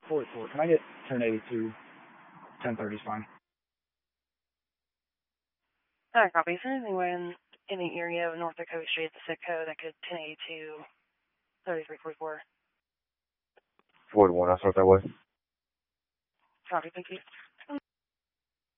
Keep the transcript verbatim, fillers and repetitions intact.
four four. Can I get ten eighty-two? ten thirty is fine. Alright, copy. Is there anyone in, in the area of North Dakota Street, the zip code, that could ten eighty-two thirty-three forty-four? four to one, I'll start that way. Copy, thank you.